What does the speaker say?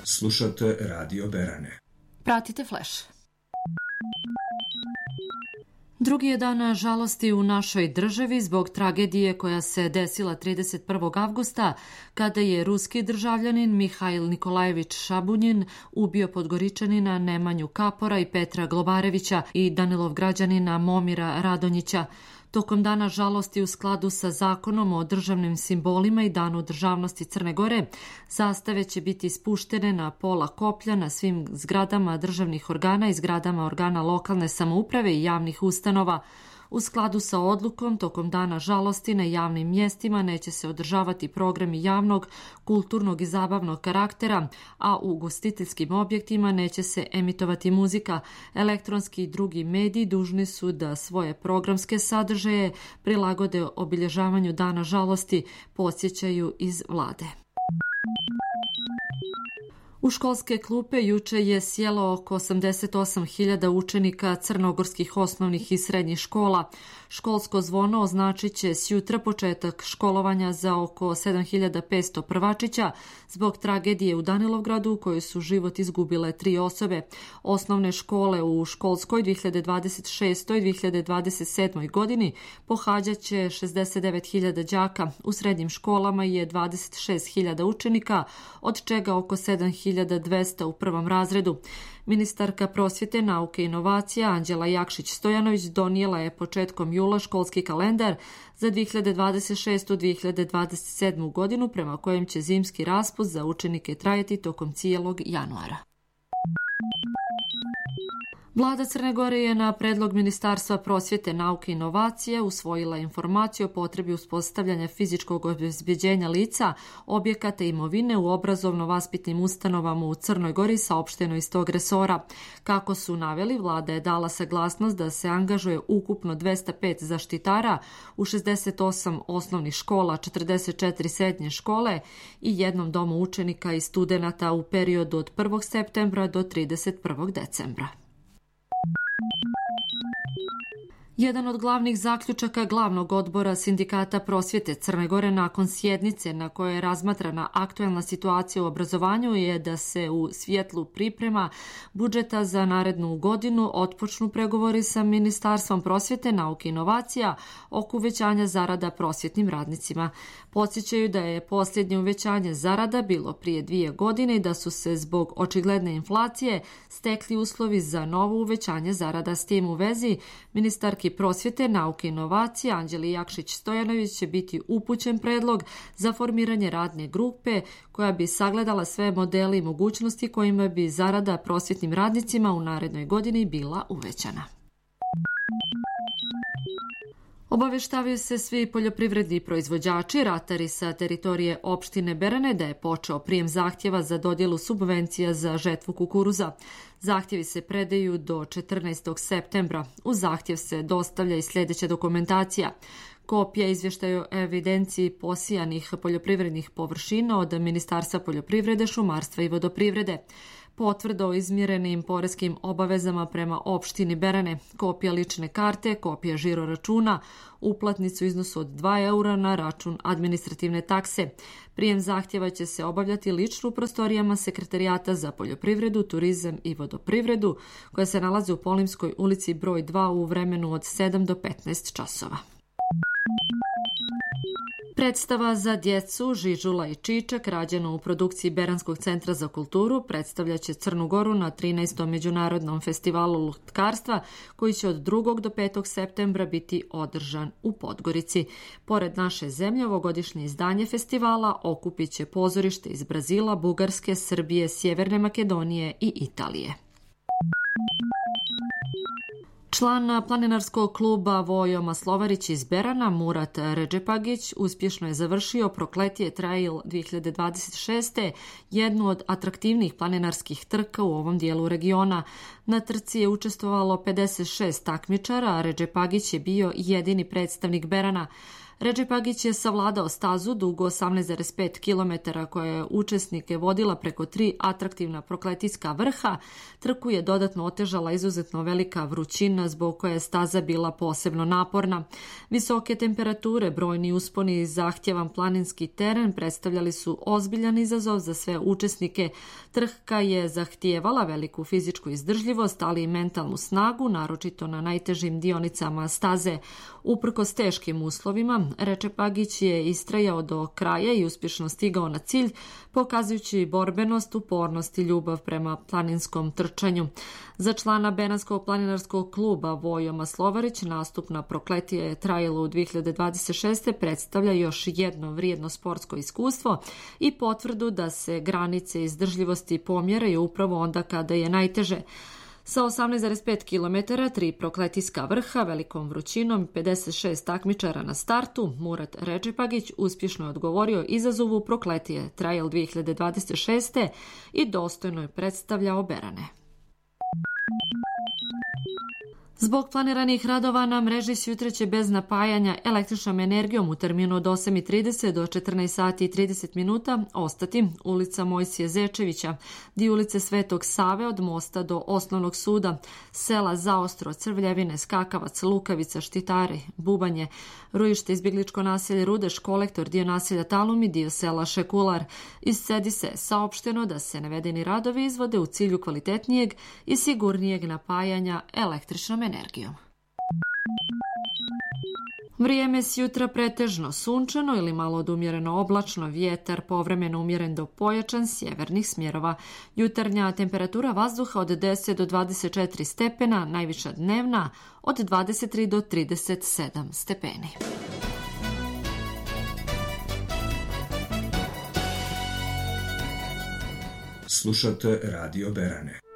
Slušate Radio Berane. Pratite Flash. Drugi je dan žalosti u našoj državi zbog tragedije koja se desila 31. avgusta kada je ruski državljanin Mihajl Nikolajević Šabunjin ubio Podgoričanina Nemanju Kapora i Petra Globarevića i Danilovgrađanina Momira Radonjića. Tokom dana žalosti u skladu sa zakonom o državnim simbolima i danu državnosti Crne Gore, zastave će biti spuštene na pola koplja na svim zgradama državnih organa i zgradama organa lokalne samouprave i javnih ustanova. U skladu sa odlukom, tokom dana žalosti na javnim mjestima neće se održavati programi javnog, kulturnog i zabavnog karaktera, a u ugostiteljskim objektima neće se emitovati muzika. Elektronski i drugi mediji dužni su da svoje programske sadržaje prilagode obilježavanju dana žalosti, podsjećaju iz vlade. U školske klupe juče je sjelo oko 88.000 učenika crnogorskih osnovnih i srednjih škola. Školsko zvono označit će sjutra početak školovanja za oko 7.500 prvačića zbog tragedije u Danilovgradu u kojoj su život izgubile 3 osobe. Osnovne škole u školskoj 2026. i 2027. godini pohađat će 69.000 đaka. U srednjim školama je 26.000 učenika, od čega oko 7.200 u prvom razredu. Ministarka prosvjete, nauke i inovacija Anđela Jakšić-Stojanović donijela je početkom jula školski kalendar za 2026-2027 godinu prema kojem će zimski raspust za učenike trajati tokom cijelog januara. Vlada Crne Gore je na predlog Ministarstva prosvjete, nauke i inovacije usvojila informaciju o potrebi uspostavljanja fizičkog obezbeđenja lica, objekata i imovine u obrazovno-vaspitnim ustanovama u Crnoj Gori, saopšteno iz tog resora. Kako su naveli, vlada je dala saglasnost da se angažuje ukupno 205 zaštitara u 68 osnovnih škola, 44 srednje škole i jednom domu učenika i studenata u periodu od 1. septembra do 31. decembra. Jedan od glavnih zaključaka glavnog odbora Sindikata prosvjete Crne Gore nakon sjednice na kojoj je razmatrana aktuelna situacija u obrazovanju je da se u svjetlu priprema budžeta za narednu godinu otpočnu pregovori sa Ministarstvom prosvjete, nauke i inovacija oko uvećanja zarada prosvjetnim radnicima. Podsjećaju da je posljednje uvećanje zarada bilo prije 2 godine i da su se zbog očigledne inflacije stekli uslovi za novo uvećanje zarada. S tim u vezi ministarki prosvjete, nauke i inovacije Anđeli Jakšić-Stojanović će biti upućen predlog za formiranje radne grupe koja bi sagledala sve modele i mogućnosti kojima bi zarada prosvjetnim radnicima u narednoj godini bila uvećana. Obaveštavaju se svi poljoprivredni proizvođači, ratari sa teritorije opštine Berane da je počeo prijem zahtjeva za dodjelu subvencija za žetvu kukuruza. Zahtjevi se predaju do 14. septembra. U zahtjev se dostavlja i sljedeća dokumentacija: kopija izvještaja o evidenciji posijanih poljoprivrednih površina od Ministarstva poljoprivrede, šumarstva i vodoprivrede, potvrda o izmjerenim poreskim obavezama prema opštini Berane, kopija lične karte, kopija žiro računa, uplatnicu u iznosu od 2 eura na račun administrativne takse. Prijem zahtjeva će se obavljati lično u prostorijama Sekretarijata za poljoprivredu, turizam i vodoprivredu, koja se nalazi u Polimskoj ulici broj 2 u vremenu od 7 do 15 časova. Predstava za djecu Žižula i Čičak, rađena u produkciji Beranskog centra za kulturu, predstavljaće Crnu Goru na 13. međunarodnom festivalu lutkarstva koji će od 2. do 5. septembra biti održan u Podgorici. Pored naše zemlje, ovogodišnje izdanje festivala okupit će pozorište iz Brazila, Bugarske, Srbije, Sjeverne Makedonije i Italije. Član planinarskog kluba Vojo Maslovarić iz Berana, Murat Redžepagić, uspješno je završio Prokletije Trail 2026. jednu od atraktivnijih planinarskih trka u ovom dijelu regiona. Na trci je učestvovalo 56 takmičara, a Redžepagić je bio jedini predstavnik Berana. Redžep Agić je savladao stazu dugu 18,5 km koja je učesnike vodila preko 3 atraktivna prokletijska vrha. Trku je dodatno otežala izuzetno velika vrućina zbog koje je staza bila posebno naporna. Visoke temperature, brojni usponi i zahtjevan planinski teren predstavljali su ozbiljan izazov za sve učesnike. Trka je zahtijevala veliku fizičku izdržljivost, ali i mentalnu snagu, naročito na najtežim dionicama staze. Uprkos teškim uslovima, Redžep Agić je istrajao do kraja i uspješno stigao na cilj, pokazujući borbenost, upornost i ljubav prema planinskom trčanju. Za člana Benatskog planinarskog kluba Vojo Maslovarić nastup na Prokletije Trailu 2026. predstavlja još jedno vrijedno sportsko iskustvo i potvrdu da se granice izdržljivosti pomjeraju upravo onda kada je najteže. Sa 18,5 km, 3 prokletijska vrha, velikom vrućinom, 56 takmičara na startu, Murat Redžep Agić uspješno je odgovorio izazovu Prokletije Trail 2026. i dostojno je predstavljao Berane. Zbog planiranih radova na mreži sutra će bez napajanja električnom energijom u terminu od 8:30 do 14:30 ostati ulica Mojsije Zečevića, dio ulice Svetog Save od mosta do Osnovnog suda, sela Zaostro, Crvljevine, Skakavac, Lukavica, Štitari, Bubanje, Rujište, izbjegličko naselje Rudeš, Kolektor, dio naselja Talum i dio sela Šekular. Iz CEDI se saopšteno da se navedeni radovi izvode u cilju kvalitetnijeg i sigurnijeg napajanja električnom energijom. Vrijeme sjutra pretežno sunčano ili malo odumjereno oblačno, vjetar povremeno umjeren do pojačan sjevernih smjerova. Jutarnja temperatura vazduha od 10 do 24 stepena, najviša dnevna od 23 do 37 stepeni. Slušate Radio Berane.